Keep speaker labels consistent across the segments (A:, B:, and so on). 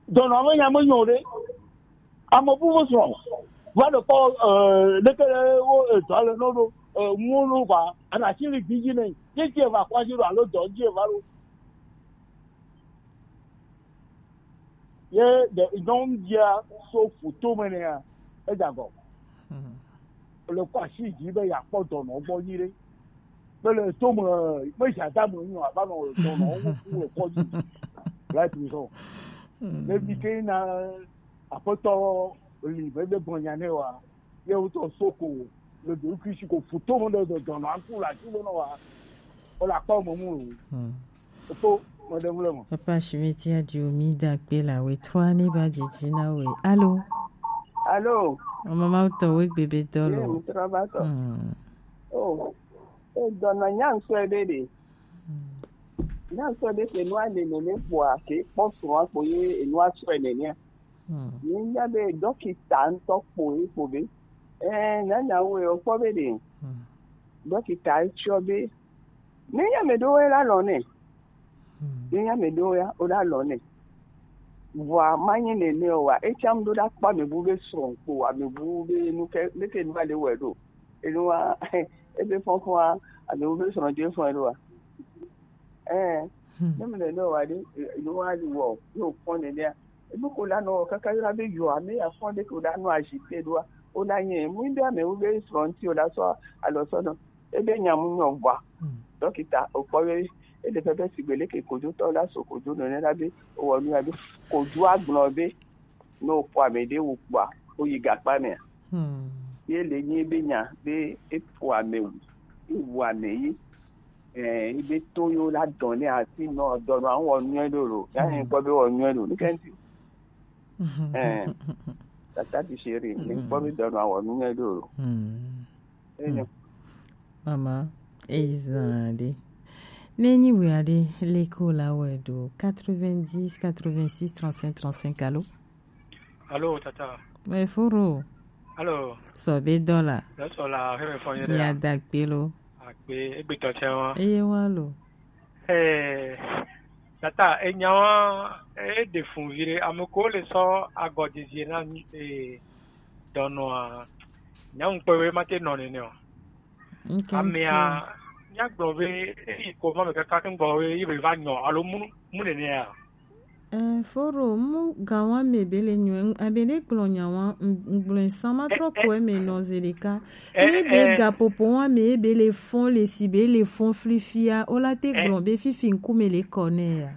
A: Don on ya mo nyore. Amo bu mo so. Wa do ko le ke o to le no do mu lu ba ana chiri biji ne. Je va kwa ji ro lo do je va lo. Ye de don dia so photo me ne ya. E ja go. Le kwa si ji be ya po do no bo yire. Be le to mo me sha da mo yin aba no do no wo ko ji. Right so. Le bi ke na apoto li be be bon yane wa. Ye o to soko le do ki si ko photo mo do do na ku la ti no wa. O la pa mo mu. Faut madame.
B: Papa Chimeti a dit au mida pela we 3 ne ba jijina we. Allô?
C: Allô?
B: Maman to we bébé dolo.
C: Oh. Dona nyang so bébé. Nyang so bébé noa de ne boa ke po so apo ye noa so ne ne. Ni nya be dokita nto po e po be. Na we o po be de. Dokita cho be. Ni ya me do la lo ne. Ni me do ya o da lo ne. Wa manye ne ne wa e cham do da pa me bu be so ko wa me bu be nu ke le ke nwa le we do. E no wa e be fon fon a me bu be so no je fon do wa. Ne me ne no wa de no wa di wo yo fon ne dia. E bu ko la no ka ka ra be yo a me ya fon de ko da no a ji pe do wa. O la yen mu nda me bu be so nti o la so a lo so no. E be nya mu nyon wa. Dókítà òpọ̀wé èdè pẹ́pẹ́ sì gbélé kè kojú tọ́ lásò kojú lónìí lábẹ́ owó ọdún yàbí kojú àgbọ̀n bẹ́ ní òpó àmẹ́dẹ́ òpó òyì gàpá mi. Yé lè ní ebe yàn bẹ́ èpò àmẹ́wò ìwò àmẹ́yí ibi tó yóò ládùn ní àti iná ọ̀dọ́nù àwọn ọ̀nù ẹ̀dọ̀rọ̀ yáyìn gbọ́ bẹ́ ọ̀nù ẹ̀dọ̀ ní kẹ́ntì. Tàtà ti ṣe rè ní gbọ́ bẹ́ dọ̀nù àwọn ọ̀nù ẹ̀dọ̀rọ̀.
B: Mama. Ezali. Neni wiade l'école à Wedo 90 86 35 35 allô.
D: Allô tata.
B: Mais foro.
D: Allô.
B: Sobe dola.
D: La sola he fo yere.
B: Ya dakpelo.
D: Akpe egbe to chewa.
B: Eye walo.
D: Tata enyawa de funvire amoko le so agodizie na dono a nyang pewe mate nonene o. Amia nyagbobe ko ma ka ka ngbowe ibe va nyo alo mu ne ya
B: foro mu gawa mebele nyu abele klonya wa ngble sama tro ko me no zerika ni be gapopo wa me bele fond les sibe les fond flifia ola te glombe fifi nkume le konea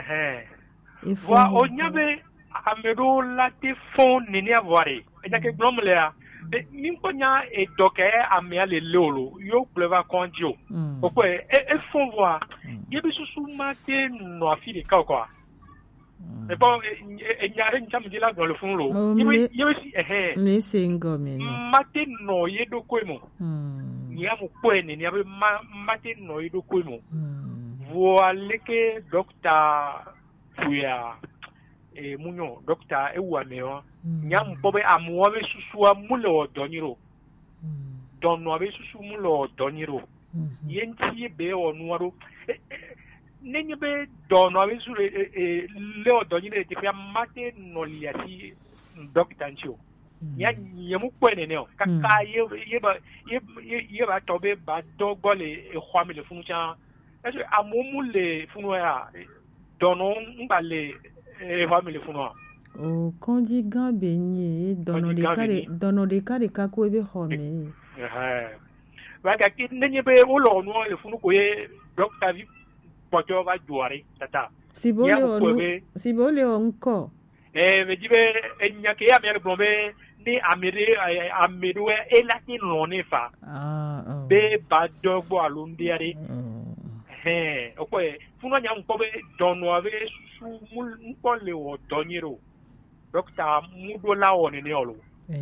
D: wa onyabe amedo la te fond ni ni avare nyake glomle ya Nimponya et doke amia le lolo yo pleva kondio okwe e font voir yebi susu mate no afile ka quoi et bon e nyare ncham dila dans le fond lo yebi si
B: me singo me
D: mate no yedo kwemo ni amu kwene ni abe mate no yedo kwemo voilà que docteur fuya e munyo docteur e wa meo nyam bobe amuwe susua mulo doniro donno abe susu mulo doniro yenti be onuaro nenye be donno abe su le doniro te fa mate no liati docteur ncho nya nyemu kwene neo kaka ye ba tobe ba dogole e khwami le funcha eso amumule funwa donno ngale e khwami le funwa
B: o kondi gambe ni dono de kare kako ebe home
D: wa ka ki nenye be ulo no le funu ko ye docteur vi pojo va juare tata
B: sibole onko
D: me dibe enyake ya me blombe ni amerewe elati lone fa be ba dogbo alundiare okwe funu nya nkobe dono ave su mul le o doniro Docteur Mudola on est néolo.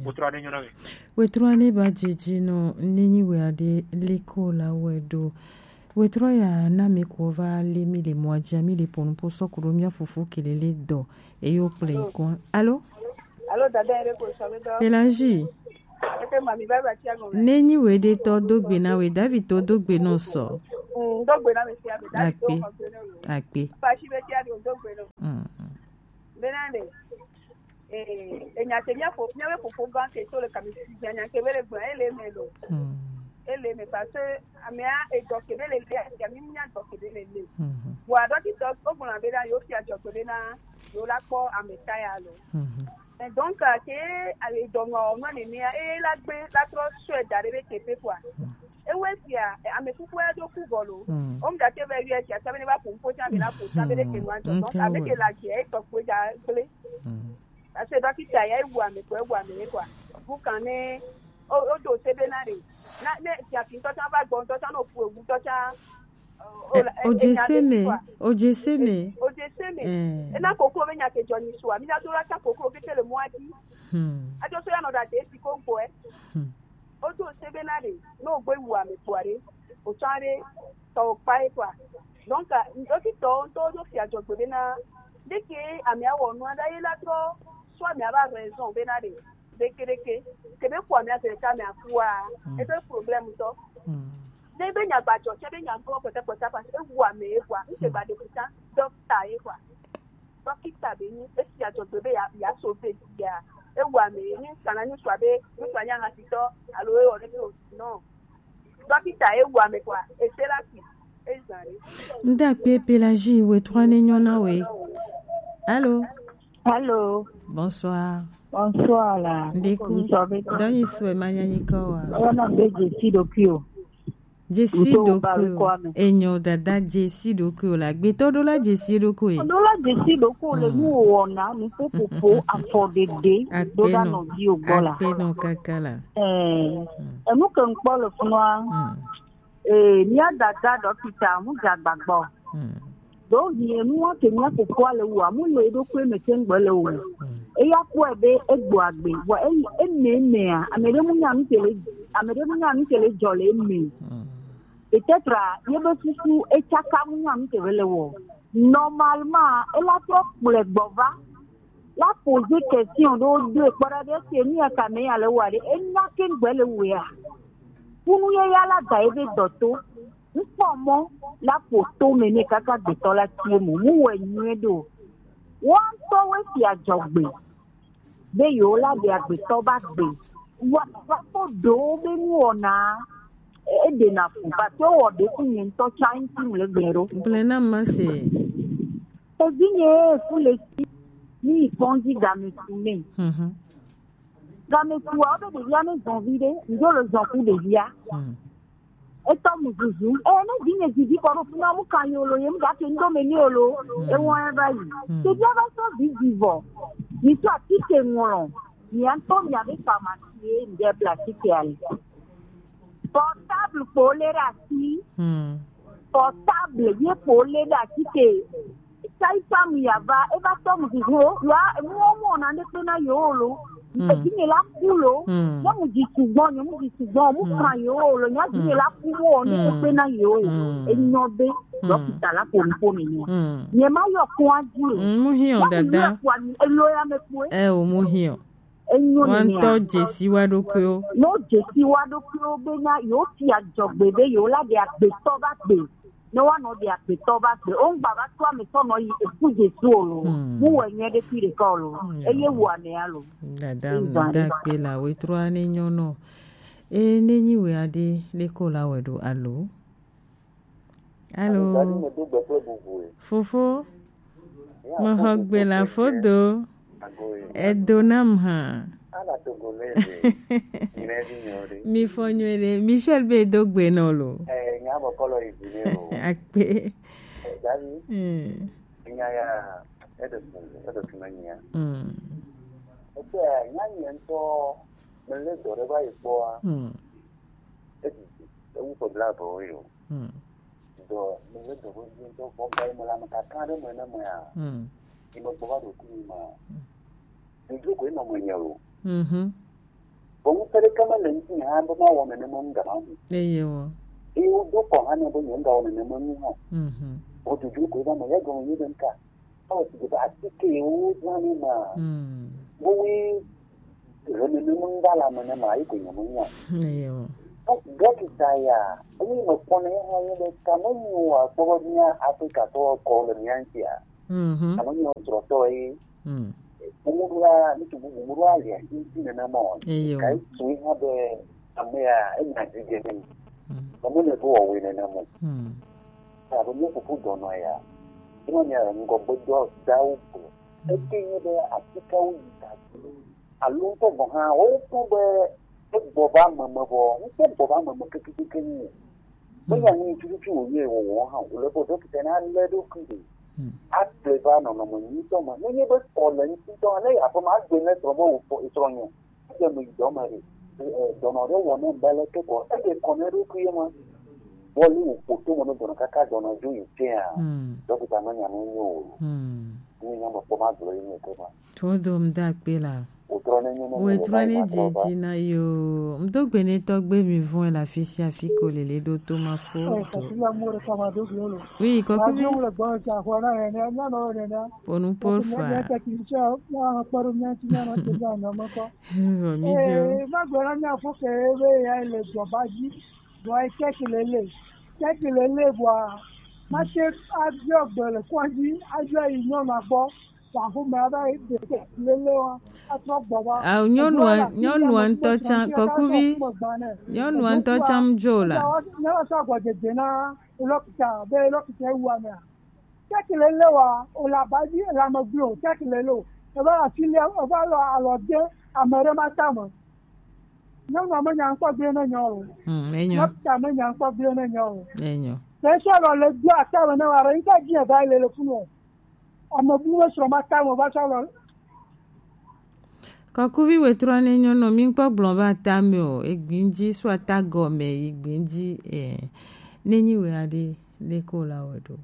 B: Wetroane ba jijino nini weade l'école à Wedo. Wetroya na mekova lemi le moajami le ponpo sokurumia fufu kelele do. E yo play kon. Allô?
C: Allô dada ere ko sabedo.
B: Elanji.
C: Eke mami baba tiago.
B: Neni wede to dogbe na we David to dogbe no so.
C: Dogbe na me tiago.
B: Akpe.
C: Ba shi be tiago dogbe no. benane enyatemia fo nyawe fo gan ke to le kamisi nyanya ke bele gba ele melo ele me parce amia e dokebe le ya mi nya dokebe le wa dokita ogun abela yo fi ajokebe na yo la po ametaya lo donc ke ale dongo no ni ni e la gbe la tro so e dare be kepe kwa e wetia amefufu ya do ku bolo o mda ke be ye ti asabe ni ba pompo ti amela po sabe le ke wan donc avec la ke e to ko ja kle ase dokita ya ewu ame kwa bu kan ni o do sebe na re na ne ti akin to ta ba gbon to ta no fu ewu to ta
B: ojeseme
C: ena koko be nya ke joni suwa mi na to ra ta koko ke tele mo ati ajo so ya no da de ti ko nko o do sebe na re no gbe ewu ame kware o tare to pa e kwa donc dokita to fi ajo gbe na de ke ami awo nu ada ye la tro so ami aba raison be na re dekereke kebe kwa mi ase ta mi afua e be problem to ne be nya gbajo se be nya go pete pa e wu ame e kwa nse gbade puta doctor e kwa dokita be ni e ti ajo gbe ya so be ya e wu ame ni kana ni so abe ni so anya ha ti to alo e o no dokita e wu ame kwa e therapy e zare
B: nda pe Pélagie we 3 nyona we Allô. Bonsoir.
E: Bonsoir là.
B: Dans Yiswe Manyanyikawa.
E: On a Jessie Dokyo.
B: Jessie Dokyo. Enyo dada Jessie Dokyo la. Gbetodo la Jessie Dokyo.
E: Dola Jessie Dokyo le mu wona ni popo affordede. Doda no di ogola.
B: Akpeno kakala.
E: Emu kan po le funwa. Ni dada dokita mu jagbagbo. Do ye mu wa ke nya popo ale wa mu le do kwe meten gbele wo e ya po ebe egbo agbe wa enne a amere mu nya ntele jole emme peut-être ye be susu e chaka mu nya ntele wo normalement e la trop le gbova la poser question do de para de se ni aka me ale wa de enya ke gbele wo ya punu ye ya la da ebe doto Npomo la photo mene kaka betola tiemu mu wenye do won to we ti ajogbe be yo la de agbeto ba gbe wa to do be mu ona e de na fu ba to wo de kunyin to chain ti le gbero
B: plena mase
E: e dinye fu le ni ponji game tume game tu a be de ya me zonvide ndo le zonku de ya eto muzuzu ne dinye gidi ko funa mu kan yo lo yem ga ke ndo me ni olo e won e bayi se dia ba so vivo ni to atike nworon ni anto mi ave pharmacie nde plastique ali portable pour les rati portable ye pour les rati ke sai pam ya va e ba to muzuzu ya mo na ne pe na yo lo Dinye la kulo, ya muji sugbon mu kan yo lo nya dinye la kulo ni ko pe na yo e nyobe dokita la ko mi ni. Ye ma yo ko aji.
B: Mu hion dada.
E: E lo ya me ku
B: e o mu hion.
E: Enyo ni.
B: Wan to Jessie Wadokyo.
E: No Jessie Wadokyo be na yo ti ajogbe be yo la de agbe to ba gbe. No one no dia pe to ba gbe o ngba ba to me so no yi eku Jesu olo mu wenye de ti de ka olo eye wu ane alo
B: dada pe la we 3 ni nyono e nenyi we ade le ko la we do allo fofo mo hogbe la fodo e donam ha mi fonywele Michel be dogbe no lo
F: nyabo kolo izine o
B: akpe
F: dali nyaya edo kumanya ope nyanya nto mele dore ba ipo a ewu to blabo yo do mele do go nto ko ba mo la maka kare mo na mo ya imo bo ba do kuma ndu ko imo mo nyawo Bongo sere kama lenzi ha ndo ma wona ne mo ngama
B: eyo
F: iyo do ko hane bo nyenda wona ne mo nhu o du ko ba mo ya go ni den ka o ti ba atike o jani ma bo wi rene ne mo ngala mo ne ma iko nyamo nya
B: eyo
F: gaki saya ni mo pone ha ye de kamo ni wa ko nya Afrika to ko le nyantia kamo ni o tro to yi umurwa nitubu umurwa ya inti na mo kai sui habe amea enya digeni kamune bo we na mo abo mo ko dono ya imonya ngombo do dawo etinye be atika uyita alunto bo ha o ko be boba mamabo nse boba mamabo kekekeni boya ni tutu oye wo ha o le bo do kitena le do kudi atleva no mo ni to ma ne be pole ni to na ya po ma gbe ne to bo o isonyo e mo do ma re dono re wona bele ke ko e koneru ku yema boli o to mo no kaka dono ju itia do kita na nya no yo ni nya mo po ma do ni ko ma
B: todo mda pela Ouetrone Didi na yo mdogbe ne togbe mi vont la fille afiko lele do to ma foto. Oui, quoi que pour nous pour faire. Nyɔnu ŋutɔ tsã kɔkuvi nyɔnu ŋutɔ tsã dzo la. Kɔkuvi wetrɔne nyɔnu mi kpɔ gblɔ va tame o egbinji so ata gɔme egbinji nenyi we aɖe leko la o do.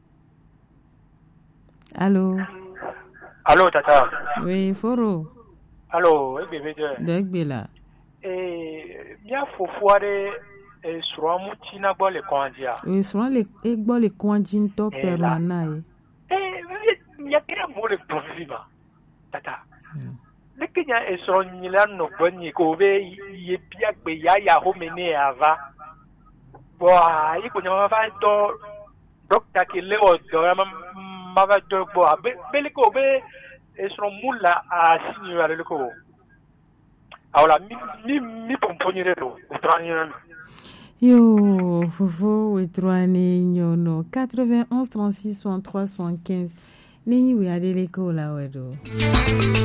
B: Allô.
D: Allô tata.
B: Oui foro.
D: Allô egbe de.
B: De egbe la.
D: Mia fofo aɖe srɔ̃ muti na gbɔ le kɔnjia.
B: Oui srɔ̃ le egbɔ le kɔnji ŋutɔ permanent ye.
D: Mia kere mo le profi ba tata. Lekenya esro nyila no gbonyi ko be ye bia gbe ya ho mene ava bo ayi ko nyama va do doctor ki le o do ma va do bo be le ko be esro mula a sinyo ale le ko awla mi pomponyere do utranyana
B: yo fofo wetrwane nyono 91 36 63 75 nenyi we adele ko la wedo.